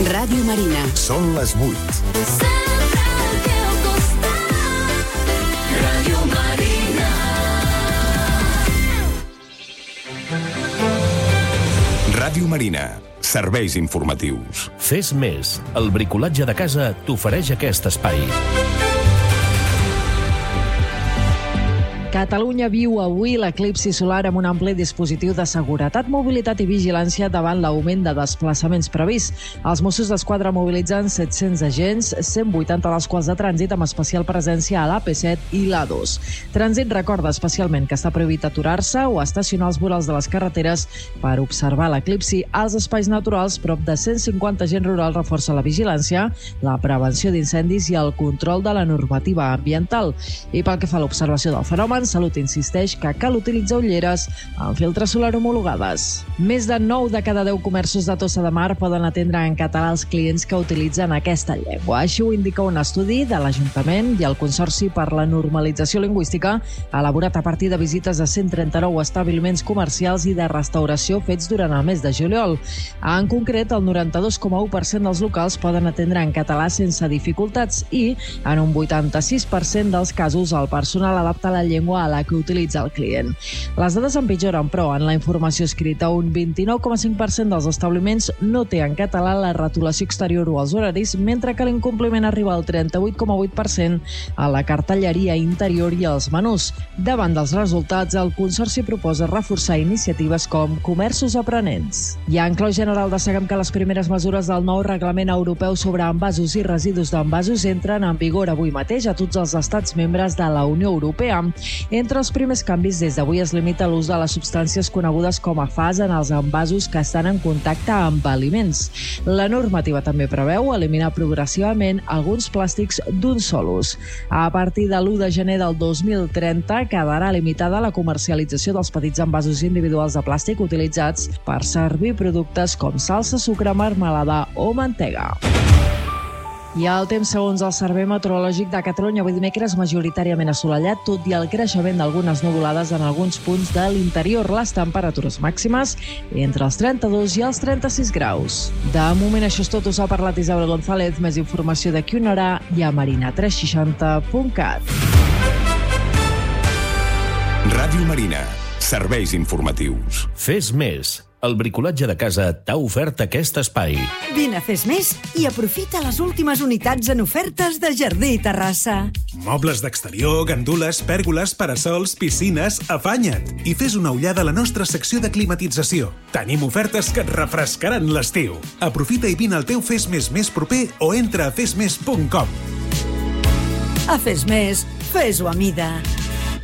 Ràdio Marina. Són les 8. Sempre al teu costat. Ràdio Marina. Ràdio Marina. Serveis informatius. Fes més. El bricolatge de casa t'ofereix aquest espai. Catalunya viu avui l'eclipsi solar amb un ampli dispositiu de seguretat, mobilitat i vigilància davant l'augment de desplaçaments previst. Els Mossos d'Esquadra mobilitzen 700 agents, 180 dels quals de trànsit, amb especial presència a l'AP7 i l'A2. Trànsit recorda especialment que està prohibit aturar-se o estacionar als vorals de les carreteres per observar l'eclipsi. Als espais naturals, prop de 150 agents rurals reforcen la vigilància, la prevenció d'incendis i el control de la normativa ambiental. I pel que fa a l'observació del fenomen, Salut insisteix que cal utilitzar ulleres amb filtre solar homologades. Més de 9 de cada 10 comerços de Tossa de Mar poden atendre en català els clients que utilitzen aquesta llengua. Així ho indica un estudi de l'Ajuntament i el Consorci per la Normalització Lingüística, elaborat a partir de visites a 139 establiments comercials i de restauració fets durant el mes de juliol. En concret, el 92,1% dels locals poden atendre en català sense dificultats i, en un 86% dels casos, el personal adapta la llengua a la que utilitza el client. Les dades empitjoren, però, en la informació escrita. Un 29,5% dels establiments no té en català la retolació exterior o els horaris, mentre que l'incompliment arriba al 38,8% a la cartelleria interior i als menús. Davant dels resultats, el Consorci proposa reforçar iniciatives com comerços aprenents. I en clau general destaquem que les primeres mesures del nou reglament europeu sobre envasos i residus d'envasos entren en vigor avui mateix a tots els estats membres de la Unió Europea. Entre els primers canvis, des d'avui es limita l'ús de les substàncies conegudes com a FAS en els envasos que estan en contacte amb aliments. La normativa també preveu eliminar progressivament alguns plàstics d'un sol ús. A partir de l'1 de gener del 2030 quedarà limitada la comercialització dels petits envasos individuals de plàstic utilitzats per servir productes com salsa, sucre, marmelada o mantega. I el temps, segons el Servei Meteorològic de Catalunya, avui dimecres majoritàriament assolellat, tot i el creixement d'algunes nuvolades en alguns punts de l'interior. Les temperatures màximes entre els 32 i els 36 graus. De moment això és tot. Us ha parlat Isabel González. Més informació d'aquí una hora i a marina360.cat. Ràdio Marina. Serveis informatius. Fes més. El bricolatge de casa t'ha ofert aquest espai. Vine a Fes Més i aprofita les últimes unitats en ofertes de Jardí i Terrassa. Mobles d'exterior, gandules, pèrgoles, parasols, piscines... Afanya't i fes una ullada a la nostra secció de climatització. Tenim ofertes que et refrescaran l'estiu. Aprofita i vine al teu Fes Més proper o entra a fesmes.com. A Fes Més, fes-ho a mida.